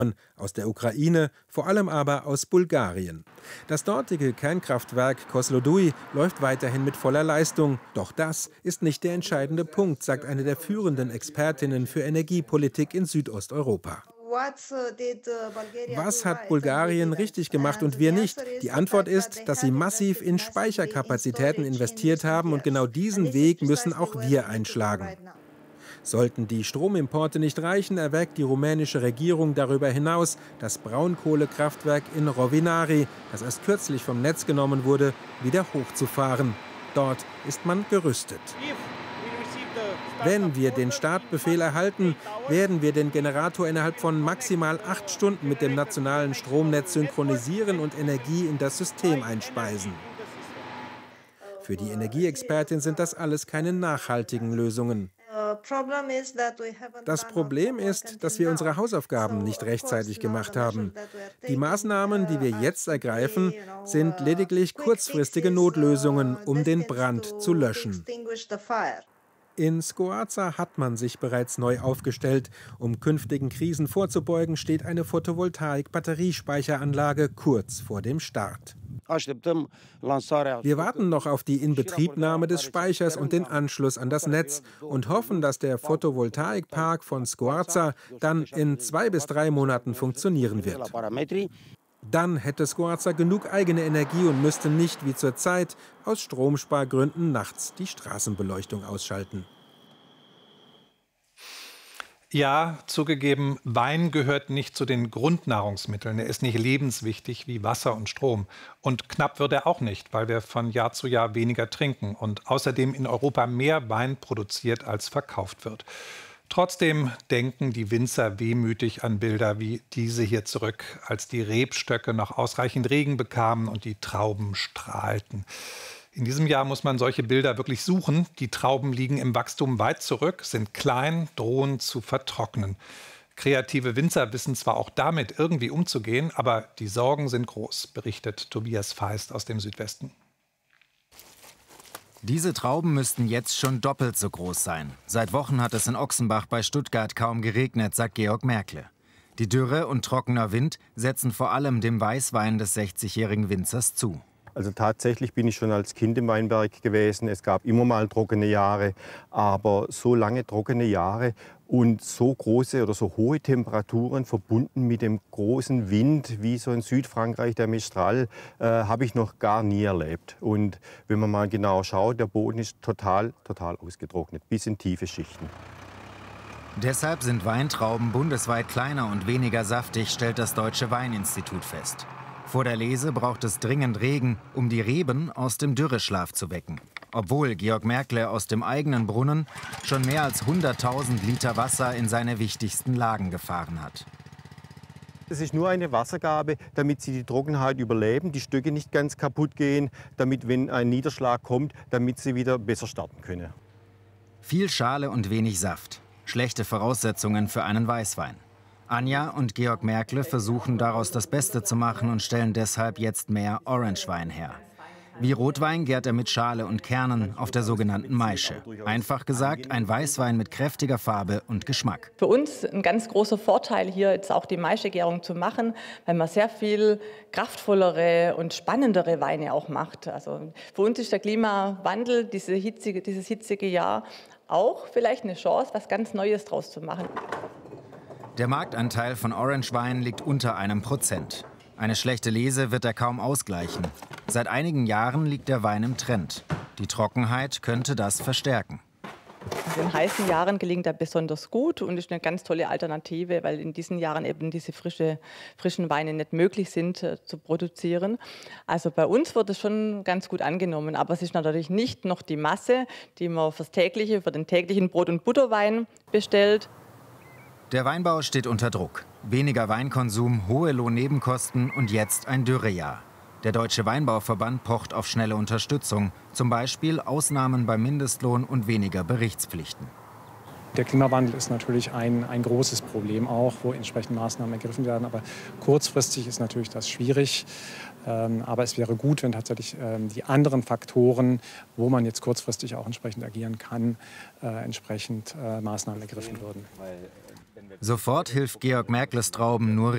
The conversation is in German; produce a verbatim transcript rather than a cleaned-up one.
aus der Ukraine, vor allem aber aus Bulgarien. Das dortige Kernkraftwerk Kozloduy läuft weiterhin mit voller Leistung. Doch das ist nicht der entscheidende Punkt, sagt eine der führenden Expertinnen für Energiepolitik in Südosteuropa. Was hat Bulgarien richtig gemacht und wir nicht? Die Antwort ist, dass sie massiv in Speicherkapazitäten investiert haben, und genau diesen Weg müssen auch wir einschlagen. Sollten die Stromimporte nicht reichen, erwägt die rumänische Regierung darüber hinaus, das Braunkohlekraftwerk in Rovinari, das erst kürzlich vom Netz genommen wurde, wieder hochzufahren. Dort ist man gerüstet. Wenn wir den Startbefehl erhalten, werden wir den Generator innerhalb von maximal acht Stunden mit dem nationalen Stromnetz synchronisieren und Energie in das System einspeisen. Für die Energieexpertin sind das alles keine nachhaltigen Lösungen. Das Problem ist, dass wir unsere Hausaufgaben nicht rechtzeitig gemacht haben. Die Maßnahmen, die wir jetzt ergreifen, sind lediglich kurzfristige Notlösungen, um den Brand zu löschen. In Scoarza hat man sich bereits neu aufgestellt. Um künftigen Krisen vorzubeugen, steht eine Photovoltaik-Batteriespeicheranlage kurz vor dem Start. Wir warten noch auf die Inbetriebnahme des Speichers und den Anschluss an das Netz und hoffen, dass der Photovoltaikpark von Scoarza dann in zwei bis drei Monaten funktionieren wird. Dann hätte Scoarza genug eigene Energie und müsste nicht, wie zurzeit, aus Stromspargründen nachts die Straßenbeleuchtung ausschalten. Ja, zugegeben, Wein gehört nicht zu den Grundnahrungsmitteln. Er ist nicht lebenswichtig wie Wasser und Strom. Und knapp wird er auch nicht, weil wir von Jahr zu Jahr weniger trinken und außerdem in Europa mehr Wein produziert, als verkauft wird. Trotzdem denken die Winzer wehmütig an Bilder wie diese hier zurück, als die Rebstöcke noch ausreichend Regen bekamen und die Trauben strahlten. In diesem Jahr muss man solche Bilder wirklich suchen. Die Trauben liegen im Wachstum weit zurück, sind klein, drohen zu vertrocknen. Kreative Winzer wissen zwar auch damit irgendwie umzugehen, aber die Sorgen sind groß, berichtet Tobias Feist aus dem Südwesten. Diese Trauben müssten jetzt schon doppelt so groß sein. Seit Wochen hat es in Ochsenbach bei Stuttgart kaum geregnet, sagt Georg Merkle. Die Dürre und trockener Wind setzen vor allem dem Weißwein des sechzigjährigen Winzers zu. Also tatsächlich bin ich schon als Kind im Weinberg gewesen. Es gab immer mal trockene Jahre, aber so lange trockene Jahre und so große oder so hohe Temperaturen verbunden mit dem großen Wind, wie so in Südfrankreich der Mistral, äh, habe ich noch gar nie erlebt. Und wenn man mal genau schaut, der Boden ist total, total ausgetrocknet, bis in tiefe Schichten. Deshalb sind Weintrauben bundesweit kleiner und weniger saftig, stellt das Deutsche Weininstitut fest. Vor der Lese braucht es dringend Regen, um die Reben aus dem Dürreschlaf zu wecken. Obwohl Georg Merkle aus dem eigenen Brunnen schon mehr als hunderttausend Liter Wasser in seine wichtigsten Lagen gefahren hat. Es ist nur eine Wassergabe, damit sie die Trockenheit überleben, die Stöcke nicht ganz kaputt gehen, damit, wenn ein Niederschlag kommt, damit sie wieder besser starten können. Viel Schale und wenig Saft. Schlechte Voraussetzungen für einen Weißwein. Anja und Georg Merkle versuchen daraus das Beste zu machen und stellen deshalb jetzt mehr Orangewein her. Wie Rotwein gärt er mit Schale und Kernen auf der sogenannten Maische. Einfach gesagt, ein Weißwein mit kräftiger Farbe und Geschmack. Für uns ein ganz großer Vorteil hier jetzt auch die Maischegärung zu machen, weil man sehr viel kraftvollere und spannendere Weine auch macht. Also für uns ist der Klimawandel, diese hitzige, dieses hitzige Jahr, auch vielleicht eine Chance, was ganz Neues draus zu machen. Der Marktanteil von Orangewein liegt unter einem Prozent. Eine schlechte Lese wird er kaum ausgleichen. Seit einigen Jahren liegt der Wein im Trend. Die Trockenheit könnte das verstärken. Also in heißen Jahren gelingt er besonders gut und ist eine ganz tolle Alternative, weil in diesen Jahren eben diese frische, frischen Weine nicht möglich sind äh, zu produzieren. Also bei uns wird es schon ganz gut angenommen, aber es ist natürlich nicht noch die Masse, die man fürs tägliche, für den täglichen Brot- und Butterwein bestellt. Der Weinbau steht unter Druck. Weniger Weinkonsum, hohe Lohnnebenkosten und jetzt ein Dürrejahr. Der Deutsche Weinbauverband pocht auf schnelle Unterstützung, zum Beispiel Ausnahmen beim Mindestlohn und weniger Berichtspflichten. Der Klimawandel ist natürlich ein, ein großes Problem auch, wo entsprechende Maßnahmen ergriffen werden. Aber kurzfristig ist natürlich das schwierig. Ähm, aber es wäre gut, wenn tatsächlich ähm, die anderen Faktoren, wo man jetzt kurzfristig auch entsprechend agieren kann, äh, entsprechend äh, Maßnahmen ergriffen würden. Sofort hilft Georg Merkles Trauben nur